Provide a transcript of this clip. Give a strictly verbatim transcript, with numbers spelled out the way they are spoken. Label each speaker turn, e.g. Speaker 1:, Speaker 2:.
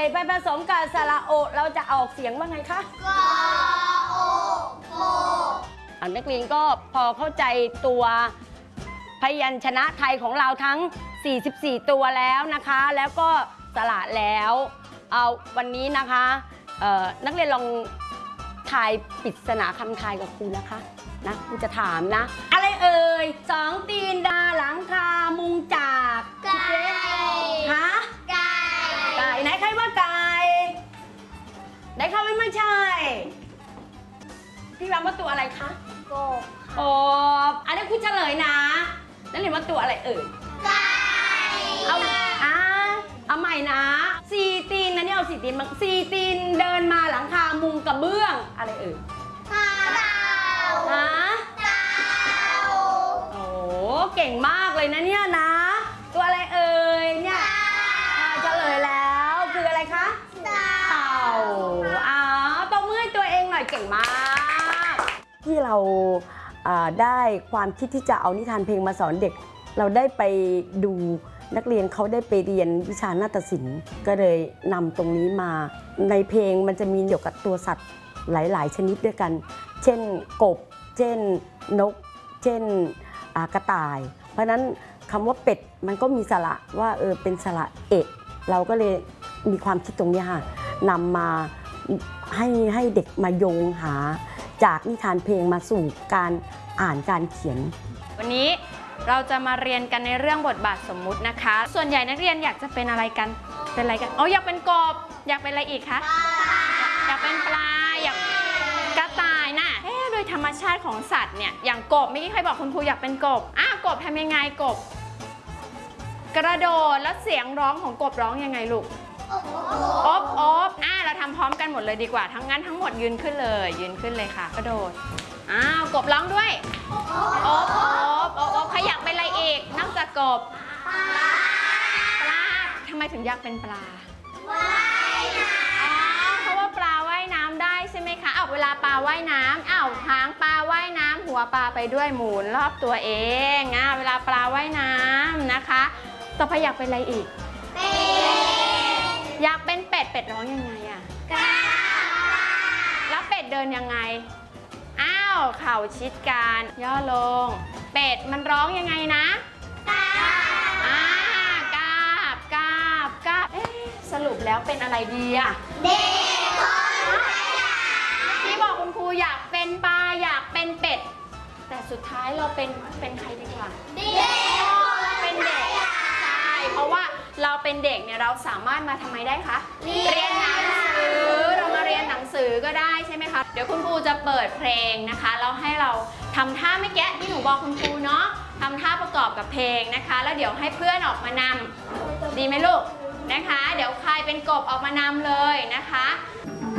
Speaker 1: ไปผสมกับสระโอเราจะออกเสียงว่าไงคะกอโอโอนักเรียนก็พอเข้าใจตัวพยัญชนะไทยของเราทั้งสี่สิบสี่ตัวแล้วนะคะแล้วก็สระแล้วเอาวันนี้นะคะนักเรียนลองทายปริศนาคำทายกับครูนะคะนะครูจะถามนะอะไรเอ่ยสองตีนดาหลังคามุงจากไก่ฮะไก่ไก่ไหนใครว่าไก่ไหนเขาไม่ไม่ใช่พี่ว่าว่าตัวอะไรคะกบกบอันนี้คุณเฉลยนะนั่นเรียกว่าตัวอะไรเอ่ยไก่เอาอ่ะเอาใหม่นะสี่ตีนนะเนี่ยเอาสี่ตีนมาสี่ตีนเดินมาหลังคามุงกระเบื้องอะไรเอ่ยเต่าฮะเต่าโอ้เก่งมากเลยนะเนี่ยนะตัวอะไรเอ่ยเนี่ยเฉลยแล้วคืออะไรคะเต่าอ้าวตบมือให้ตัวเองหน่อยเก่งมากที่เราได้ความคิดที่จะเอานิทานเพลงมาสอนเด็กเราได้ไปดูนักเรียนเขาได้ไปเรียนวิชานาฏศิลป์ก็เลยนำตรงนี้มาในเพลงมันจะมีเกี่ยวกับตัวสัตว์หลายๆชนิดด้วยกันเช่นกบเช่นนกเช่นกระต่ายเพราะฉะนั้นคำว่าเป็ดมันก็มีสระว่าเออเป็นสระเอะเราก็เลยมีความคิดตรงนี้ค่ะนำมาให้ให้เด็กมาโยงหาจากนิทานเพลงมาสู่การอ่านการเขียน
Speaker 2: วันนี้เราจะมาเรียนกันในเรื่องบทบาทสมมุตินะคะส่วนใหญ่นักเรียนอยากจะเป็นอะไรกันเป็นอะไรกันอ๋ออยากเป็นกบอยากเป็นอะไรอีกคะอยากเป็นปลาอยากกระต่ายน่ะเอ๊ะโดยธรรมชาติของสัตว์เนี่ยอย่างกบเมื่อกี้ใครบอกคุณครูอยากเป็นกบอ้าวกบทำยังไงกบกระโดดแล้วเสียงร้องของกบร้องยังไงลูกอบอบอ่ะเราทำพร้อมกันหมดเลยดีกว่าทั้งนั้นทั้งหมดยืนขึ้นเลยยืนขึ้นเลยค่ะกระโดดอ้าวกบร้องด้วยอบอบอบอบใครอยากเป็นอะไรอีกนอกจากกบปลาทำไมถึงอยากเป็นปลาว่ายน้ำอ๋อเพราะว่าปลาว่ายน้ำได้ใช่ไหมคะเอาเวลาปลาว่ายน้ำอ้าวหางปลาว่ายน้ำหัวปลาไปด้วยหมุนรอบตัวเองอ่ะเวลาปลาว่ายน้ำนะคะต่อไปอยากเป็นอะไรอีกอยากเป็นเป็ดเป็ดร้องยังไงอะแล้วเป็ดเดินยังไงอ้าวเข่าชิดกันย่อลงเป็ดมันร้องยังไงนะกาบอ่ากาบกาบกาบเอ๊ะสรุปแล้วเป็นอะไรดีอะเด็กคนที่บอกคุณครูอยากเป็นปลาอยากเป็นเป็ดแต่สุดท้ายเราเป็นเป็นใครดีกว่าเด็กเป็นเด็กใช่เพราะว่าเราเป็นเด็กเนี่ยเราสามารถมาทำไมได้คะเรียนหนังสือเรามาเรียนหนังสือก็ได้ใช่ไหมคะเดี๋ยวคุณครูจะเปิดเพลงนะคะแล้วให้เราทำท่าไม่แกะที่หนูบอกคุณครูเนาะทำท่าประกอบกับเพลงนะคะแล้วเดี๋ยวให้เพื่อนออกมานำดีไหมลูกนะคะเดี๋ยวใครเป็นกบออกมานำเลยนะคะ